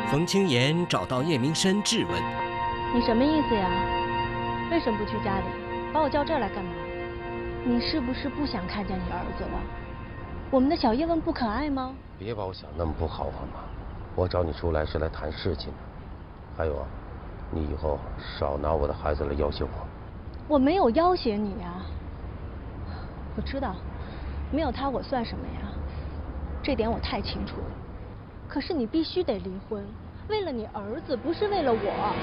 冯清言找到叶明深质问：“ 你什么意思呀？为什么不去家里？把我叫这儿来干嘛？你是不是不想看见你儿子了？我们的小叶问不可爱吗？” 别把我想那么不好好吗？我找你出来是来谈事情的。还有啊，你以后少拿我的孩子来要挟我。 我没有要挟你呀。我知道，没有他我算什么呀？这点我太清楚了。可是你必须得离婚，为了你儿子，不是为了我。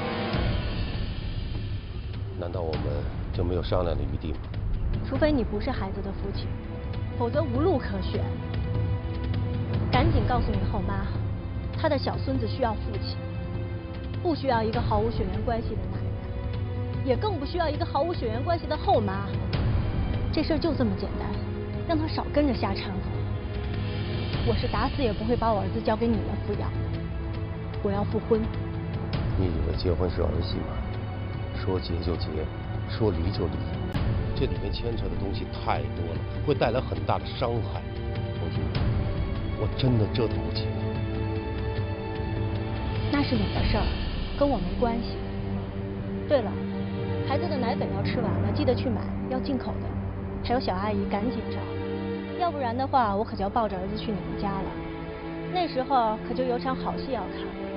难道我们就没有商量的余地吗？ 除非你不是孩子的父亲，否则无路可选。赶紧告诉你后妈，她的小孙子需要父亲，不需要一个毫无血缘关系的奶奶，也更不需要一个毫无血缘关系的后妈。这事儿就这么简单，让他少跟着瞎掺和。我是打死也不会把我儿子交给你们抚养的，我要复婚。 你以为结婚是儿戏吗？说结就结，说离就离，这里面牵扯的东西太多了，会带来很大的伤害。我真的折腾不起。 那是你的事儿，跟我没关系。对了，孩子的奶粉要吃完了，记得去买，要进口的。还有小阿姨，赶紧找，要不然的话，我可就要抱着儿子去你们家了。那时候可就有场好戏要看。